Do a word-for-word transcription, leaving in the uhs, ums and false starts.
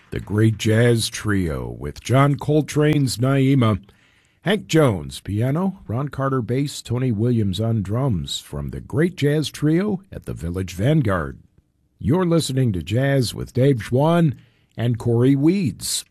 The Great Jazz Trio with John Coltrane's Naima, Hank Jones, piano, Ron Carter, bass, Tony Williams on drums from the Great Jazz Trio at the Village Vanguard. You're listening to Jazz with Dave Schwann and Corey Weeds.